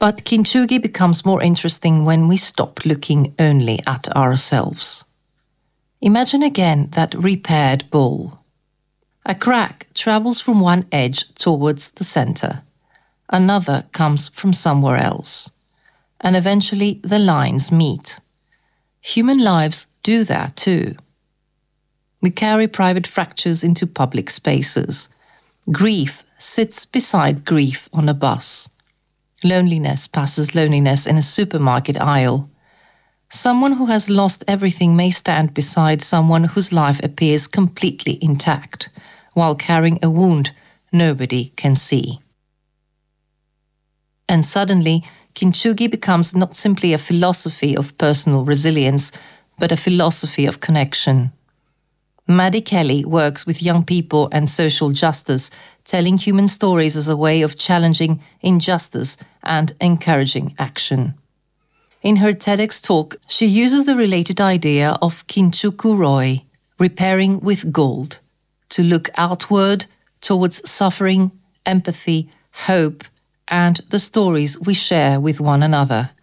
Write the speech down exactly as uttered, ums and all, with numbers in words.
But kintsugi becomes more interesting when we stop looking only at ourselves. Imagine again that repaired bowl. A crack travels from one edge towards the center. Another comes from somewhere else. And eventually the lines meet. Human lives do that too. We carry private fractures into public spaces. Grief sits beside grief on a bus. Loneliness passes loneliness in a supermarket aisle. Someone who has lost everything may stand beside someone whose life appears completely intact, while carrying a wound nobody can see. And suddenly, kintsugi becomes not simply a philosophy of personal resilience, but a philosophy of connection. Maddie Kelly works with young people and social justice, telling human stories as a way of challenging injustice and encouraging action. In her TEDx talk, she uses the related idea of kintsuku roi, repairing with gold, to look outward towards suffering, empathy, hope, and the stories we share with one another.